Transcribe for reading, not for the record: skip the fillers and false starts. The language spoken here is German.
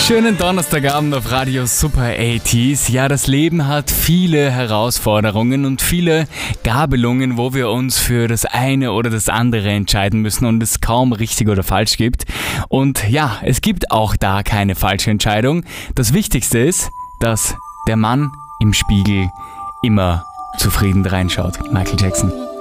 Schönen Donnerstagabend auf Radio Super 80s. Ja, das Leben hat viele Herausforderungen und viele Gabelungen, wo wir uns für das eine oder das andere entscheiden müssen und es kaum richtig oder falsch gibt. Und ja, es gibt auch da keine falsche Entscheidung. Das Wichtigste ist, dass der Mann im Spiegel immer zufrieden reinschaut. Michael Jackson.